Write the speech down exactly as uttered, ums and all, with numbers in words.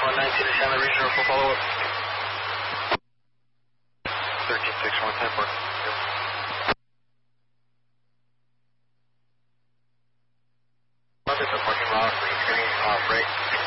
one nineteen to Chandler Regional for follow-up. thirteen six one ten four. Look at the parking lot, green screen, uh, break.